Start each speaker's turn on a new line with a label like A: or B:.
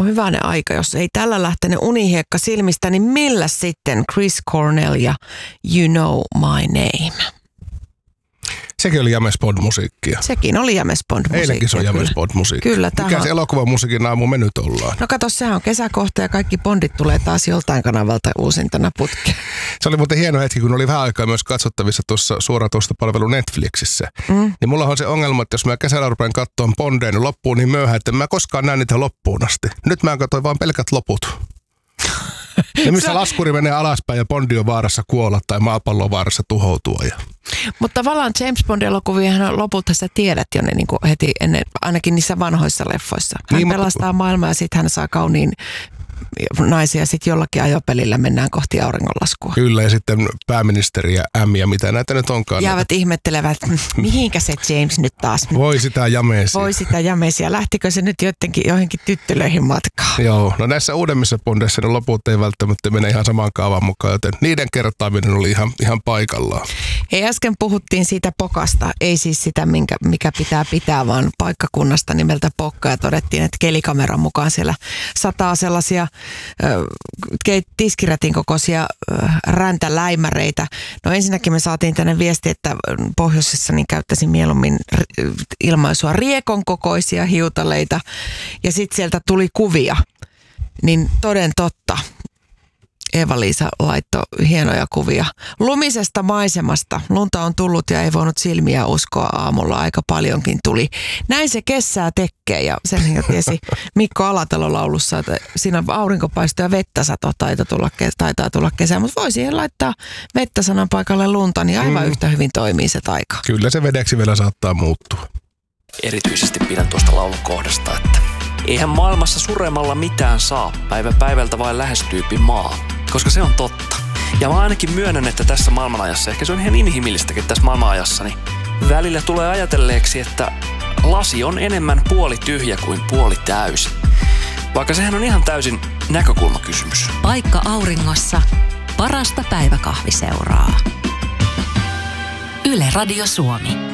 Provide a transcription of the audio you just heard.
A: hyvänen aika, jos ei tällä lähtenyt unihiekka silmistä, niin millä sitten Chris Cornell ja You Know My Name?
B: Sekin oli James Bond-musiikkia.
A: Sekin oli James Bond-musiikkia.
B: Eilenkin se on James Bond-musiikkia.
A: Kyllä.
B: Mikä se elokuvan musiikin aamu me nyt ollaan?
A: No kato, sehän on kesäkohta ja kaikki Bondit tulee taas joltain kanavalta uusintana putkeen.
B: Se oli muuten hieno hetki, kun oli vähän aikaa myös katsottavissa tuossa suoratoistopalvelu Netflixissä. Niin mulla on se ongelma, että jos mä kesällä rupean katsomaan Bondeja niin loppuun niin myöhään, että mä koskaan näen niitä loppuun asti. Nyt mä katsoin vaan pelkät loput. Ja missä laskuri menee alaspäin ja Bondi on vaarassa kuolla tai maapallo on vaarassa tuhoutua.
A: Mutta tavallaan James Bond-elokuviahan lopulta sä tiedät jo ne niin kuin heti ennen, ainakin niissä vanhoissa leffoissa. Hän niin, pelastaa maailmaa ja sitten hän saa kauniin naisia, sitten jollakin ajopelillä mennään kohti auringonlaskua.
B: Kyllä, ja sitten pääministeri ja M ja mitä näitä nyt onkaan.
A: Jäävät ihmettelevät, mihinkä se James nyt taas.
B: Voi sitä jameesia.
A: Lähtikö se nyt johonkin tyttölöihin matkaan?
B: Joo, no näissä uudemmissa Bondeissa ne loput ei välttämättä mene ihan saman kaavan mukaan, joten niiden kertaaminen oli ihan paikallaan.
A: Hei, äsken puhuttiin siitä Pokasta, ei siis sitä, mikä pitää, vaan paikkakunnasta nimeltä Pokka, ja todettiin, että kelikameran mukaan siellä sataa sellaisia tiskirätin kokoisia räntäläimäreitä. No ensinnäkin me saatiin tänne viesti, että pohjoisessa niin käyttäisin mieluummin ilmaisua riekon kokoisia hiutaleita, ja sitten sieltä tuli kuvia. Niin toden totta, Eeva-Liisa laittoi hienoja kuvia lumisesta maisemasta. Lunta on tullut ja ei voinut silmiä uskoa aamulla. Aika paljonkin tuli. Näin se kessää tekee, ja sen tiesi Mikko Alatalo laulussa, että siinä aurinkopaisto ja vettä sato taitaa tulla kesää. Mutta voi siihen laittaa vettä sanan paikalle lunta, niin aivan yhtä hyvin toimii se taika.
B: Kyllä se vedeksi vielä saattaa muuttua.
C: Erityisesti pidän tuosta laulukohdasta, että eihän maailmassa suremalla mitään saa, päivä päivältä vain lähestyypi maa. Koska se on totta. Ja mä ainakin myönnän, että tässä maailmanajassa, ehkä se on ihan inhimillistäkin tässä maailmanajassa, niin välillä tulee ajatelleeksi, että lasi on enemmän puoli tyhjä kuin puoli täysi. Vaikka sehän on ihan täysin näkökulmakysymys.
D: Paikka auringossa. Parasta päiväkahviseuraa. Yle Radio Suomi.